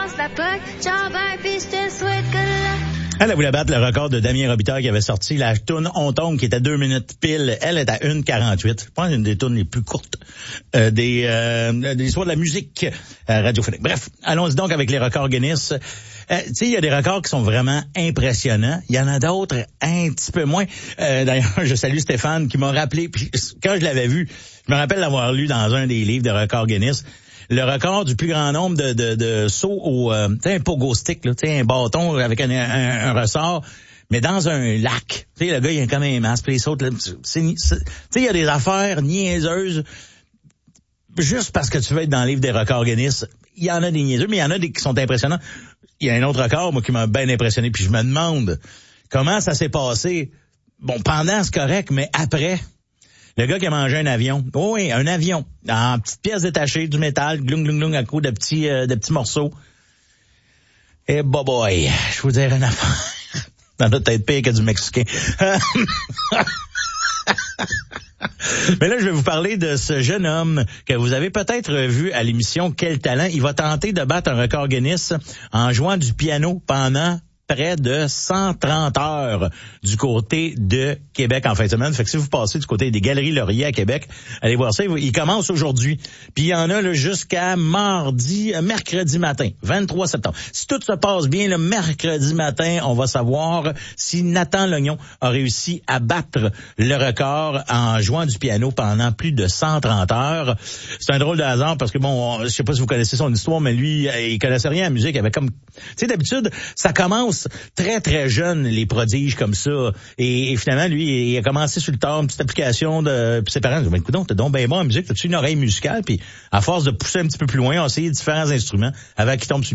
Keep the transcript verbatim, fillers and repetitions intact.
passe la poque, ciao bye, pis je te souhaite que la... Elle a voulu battre le record de Damien Robitaille qui avait sorti la toune On tombe qui était deux minutes pile. Elle est à une quarante-huit. Je pense une des tounes les plus courtes euh, des euh, de l'histoire de la musique euh, radiophonique. Bref, allons-y donc avec les records Guinness. Euh, tu sais, il y a des records qui sont vraiment impressionnants. Il y en a d'autres un petit peu moins. Euh, d'ailleurs, je salue Stéphane qui m'a rappelé. Puis quand je l'avais vu, je me rappelle l'avoir lu dans un des livres de records Guinness. Le record du plus grand nombre de, de, de sauts au, euh, tu sais, un pogo stick, là, tu sais, un bâton avec un, un, un ressort, mais dans un lac. Tu sais, le gars, il a comme un masque, puis il saute, là, tu sais, il y a des affaires niaiseuses, juste parce que tu veux être dans le livre des records Guinness. Il y en a des niaiseux, mais il y en a des qui sont impressionnants. Il y a un autre record, moi, qui m'a bien impressionné, puis je me demande comment ça s'est passé. Bon, pendant, c'est correct, mais après... Le gars qui a mangé un avion. Oh oui, un avion. En petites pièces détachées, du métal, glung, glung, glung, à coups de petits, euh, de petits morceaux. Et bah boy, je vous dirais une affaire. Dans notre tête pire que du Mexicain. Mais là, je vais vous parler de ce jeune homme que vous avez peut-être vu à l'émission Quel talent. Il va tenter de battre un record Guinness en jouant du piano pendant près de cent trente heures du côté de Québec en fin de semaine. Fait que si vous passez du côté des Galeries Laurier à Québec, allez voir ça. Il commence aujourd'hui. Puis il y en a là, jusqu'à mardi, mercredi matin, vingt-trois septembre. Si tout se passe bien, le mercredi matin, on va savoir si Nathan Lognon a réussi à battre le record en jouant du piano pendant plus de cent trente heures. C'est un drôle de hasard parce que bon, je sais pas si vous connaissez son histoire, mais lui, il connaissait rien à la musique. Il avait comme, tu sais, d'habitude, ça commence très, très jeune, les prodiges comme ça. Et, et finalement, lui, il a commencé sur le tard, une petite application de... Puis ses parents disent, ben, écoute, t'es donc bien bon en musique, t'as-tu une oreille musicale? Puis à force de pousser un petit peu plus loin, on a essayé différents instruments avant qu'il tombe sur